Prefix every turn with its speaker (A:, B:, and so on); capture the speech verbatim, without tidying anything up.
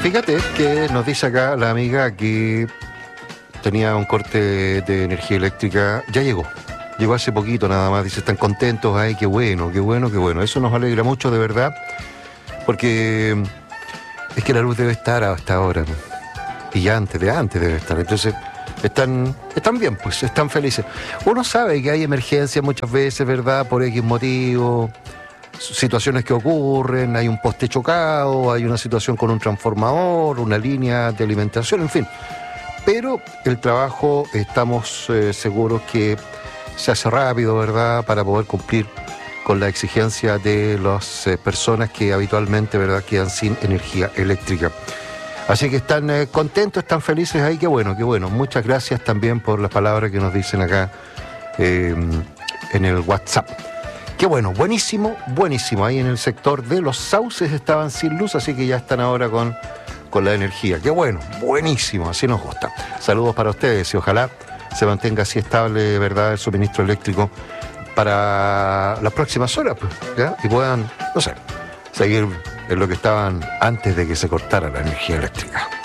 A: Fíjate que nos dice acá la amiga que tenía un corte de energía eléctrica, ya llegó. Llegó hace poquito nada más, dice, están contentos, ay, qué bueno, qué bueno, qué bueno. Eso nos alegra mucho, de verdad, porque es que la luz debe estar hasta ahora, ¿no? Y ya antes de antes debe estar. Entonces, están, están bien, pues, están felices. Uno sabe que hay emergencias muchas veces, ¿verdad? Por X motivo, situaciones que ocurren, hay un poste chocado, hay una situación con un transformador, una línea de alimentación, en fin. Pero el trabajo, estamos eh, seguros que se hace rápido, ¿verdad?, para poder cumplir con la exigencia de las eh, personas que habitualmente, ¿verdad?, quedan sin energía eléctrica. Así que están eh, contentos, están felices ahí, qué bueno, qué bueno. Muchas gracias también por las palabras que nos dicen acá eh, en el WhatsApp. Qué bueno, buenísimo, buenísimo. Ahí en el sector de Los Sauces estaban sin luz, así que ya están ahora con, con la energía. Qué bueno, buenísimo, así nos gusta. Saludos para ustedes y ojalá se mantenga así estable, ¿verdad?, el suministro eléctrico para las próximas horas, pues, ¿ya? Y puedan, no sé, seguir en lo que estaban antes de que se cortara la energía eléctrica.